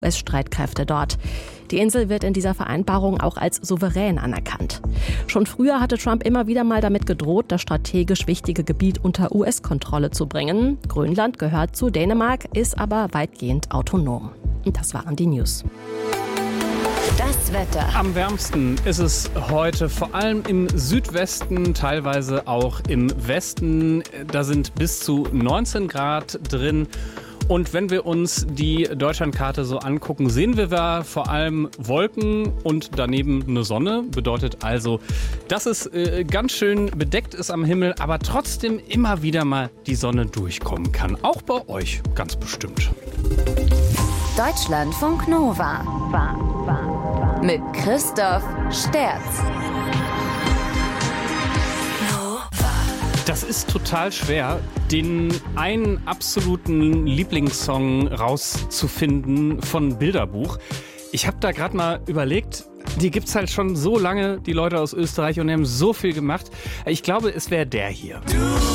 US-Streitkräfte dort. Die Insel wird in dieser Vereinbarung auch als souverän anerkannt. Schon früher hatte Trump immer wieder mal damit gedroht, das strategisch wichtige Gebiet unter US-Kontrolle zu bringen. Grönland gehört zu Dänemark, ist aber weitgehend autonom. Und das waren die News. Das Wetter. Am wärmsten ist es heute, vor allem im Südwesten, teilweise auch im Westen. Da sind bis zu 19 Grad drin. Und wenn wir uns die Deutschlandkarte so angucken, sehen wir da vor allem Wolken und daneben eine Sonne. Bedeutet also, dass es ganz schön bedeckt ist am Himmel, aber trotzdem immer wieder mal die Sonne durchkommen kann. Auch bei euch ganz bestimmt. Deutschlandfunk Nova. Mit Christoph Sterz. Das ist total schwer, den einen absoluten Lieblingssong rauszufinden von Bilderbuch. Ich habe da gerade mal überlegt, die gibt's halt schon so lange, die Leute aus Österreich, und die haben so viel gemacht. Ich glaube, es wäre der hier.